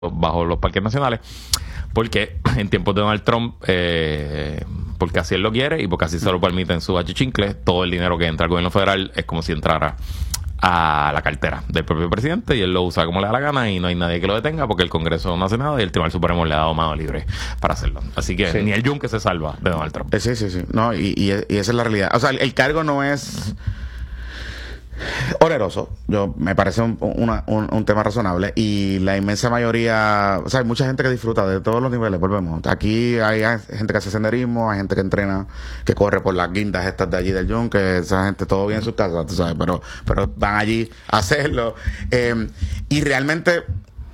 bajo los parques nacionales, porque en tiempos de Donald Trump, porque así él lo quiere y porque así se lo permiten sus achichincles, todo el dinero que entra al gobierno federal es como si entrara a la cartera del propio presidente y él lo usa como le da la gana y no hay nadie que lo detenga porque el Congreso no hace nada y el Tribunal Supremo le ha dado mano libre para hacerlo. Así que ni el yunque se salva de Donald Trump. Sí. No, y esa es la realidad. O sea, el cargo no es oneroso. Me parece un tema razonable y la inmensa mayoría, o sea, hay mucha gente que disfruta de todos los niveles. Volvemos, aquí hay gente que hace senderismo, hay gente que entrena, que corre por las guindas estas de allí del yunque, esa gente todo bien en sus casas, tú sabes, pero van allí a hacerlo, y realmente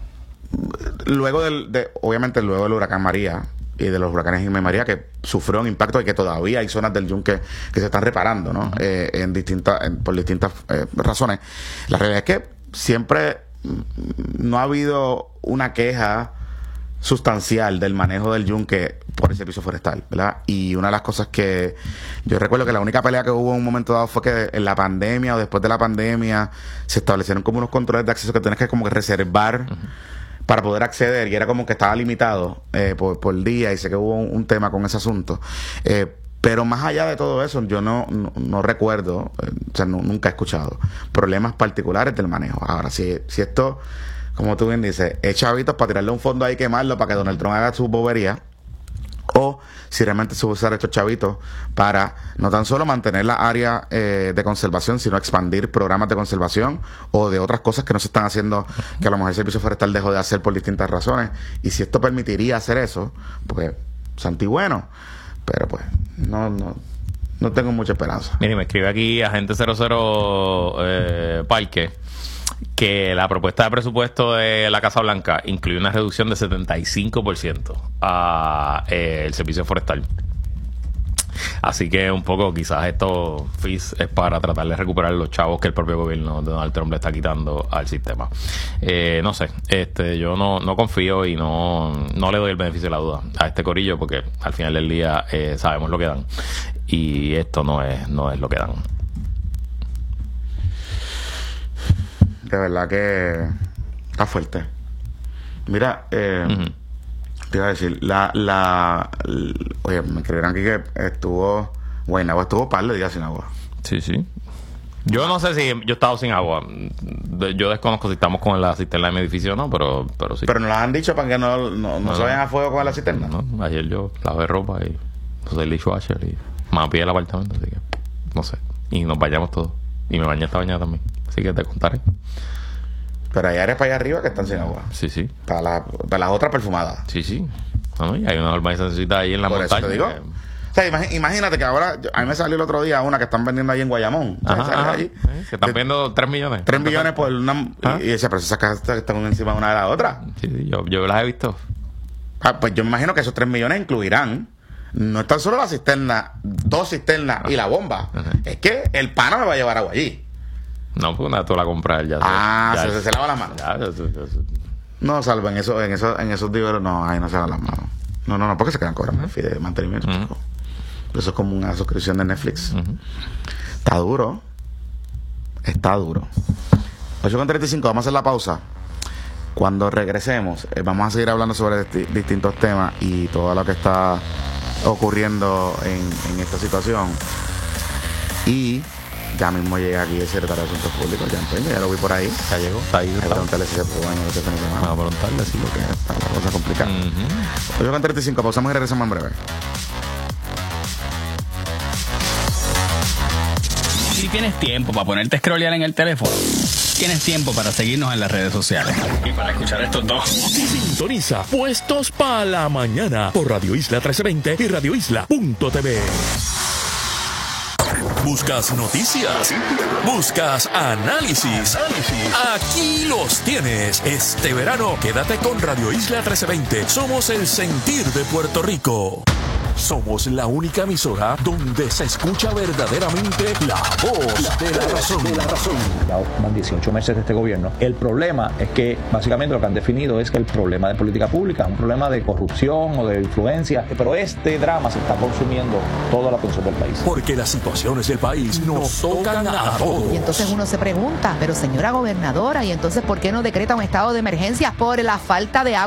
luego obviamente luego del huracán María y de los huracanes Irma y María, que sufrió un impacto y que todavía hay zonas del yunque que se están reparando, ¿no? Por distintas razones. La realidad es que siempre no ha habido una queja sustancial del manejo del yunque por el servicio forestal, ¿verdad? Y una de las cosas que yo recuerdo que la única pelea que hubo en un momento dado fue que en la pandemia o después de la pandemia se establecieron como unos controles de acceso que tienes que como que reservar para poder acceder, y era como que estaba limitado por día, y sé que hubo un tema con ese asunto. Pero más allá de todo eso, yo no recuerdo, o sea, nunca he escuchado problemas particulares del manejo. Ahora, si esto, como tú bien dices, es chavitos para tirarle un fondo ahí y quemarlo para que Donald Trump haga su bobería, o si realmente se usar estos chavitos para no tan solo mantener la área de conservación, sino expandir programas de conservación o de otras cosas que no se están haciendo, que a lo mejor el Servicio Forestal dejó de hacer por distintas razones. Y si esto permitiría hacer eso, pues santigüeno, pero pues no tengo mucha esperanza. Mire, me escribe aquí Agente 00 Parque que la propuesta de presupuesto de la Casa Blanca incluye una reducción de 75% a el servicio forestal. Así que un poco quizás estos fees es para tratar de recuperar los chavos que el propio gobierno de Donald Trump le está quitando al sistema. No sé, yo no confío y no le doy el beneficio de la duda a este corillo, porque al final del día sabemos lo que dan y esto no es lo que dan. De verdad que está fuerte. Mira, te iba a decir, oye, me escribieron aquí que Guaynabo estuvo par de días sin agua. Sí. Yo no sé si yo he estado sin agua. Yo desconozco si estamos con la cisterna de mi edificio o no, pero sí. Pero nos lo han dicho para que no se vayan a fuego con la cisterna. No, ayer yo lavé ropa y puse el dishwasher y mapeé el apartamento, así que no sé. Y nos bañamos todos. Y me bañé esta mañana también. Así que te contaré. Pero hay áreas para allá arriba que están sin agua. Sí. Para las otras perfumadas. Sí. No, y hay una urbanización ahí en la montaña. Eso te digo. O sea, imagínate que ahora, a mí me salió el otro día una que están vendiendo ahí en Guayamón. Ajá. Allí, que están vendiendo 3 millones. 3 millones por una... Y decía, pero esas casas están encima de una de la otra. Sí, yo las he visto. Pues yo me imagino que esos 3 millones incluirán no es tan solo la cisterna, 2 cisternas y la bomba. Es que el pana me va a llevar agua allí. No, pues nada, tú la compras ya. Se lava las manos. No, salvo en esos diveros, no, ahí no se lavan las manos. No, porque se quedan cobrando el fee de mantenimiento. Eso es como una suscripción de Netflix. Está duro. 8:35, vamos a hacer la pausa. Cuando regresemos, vamos a seguir hablando sobre distintos temas y todo lo que está ocurriendo en esta situación. Y ya mismo llega aquí el secretario de Asuntos Públicos, ya lo vi por ahí. Ya llegó, está ahí. Hay que preguntarle si se puede bañar este fin de semana. Vamos a preguntarle, sí, lo que está la cosa complicada. 8:35, pausamos y regresamos en breve. Si tienes tiempo para ponerte a scrollear en el teléfono, tienes tiempo para seguirnos en las redes sociales y para escuchar estos dos. Sintoniza Puestos para la Mañana por Radio Isla 1320 y radioisla.tv. ¿Buscas noticias? ¿Buscas análisis? Aquí los tienes. Este verano, quédate con Radio Isla 1320. Somos el sentir de Puerto Rico. Somos la única emisora donde se escucha verdaderamente la voz de la razón. Ya van 18 meses de este gobierno. El problema es que básicamente lo que han definido es que el problema de política pública es un problema de corrupción o de influencia, pero este drama se está consumiendo toda la atención del país. Porque las situaciones del país nos tocan a todos. Y entonces uno se pregunta, pero señora gobernadora, ¿y entonces por qué no decreta un estado de emergencia? Por la falta de agua.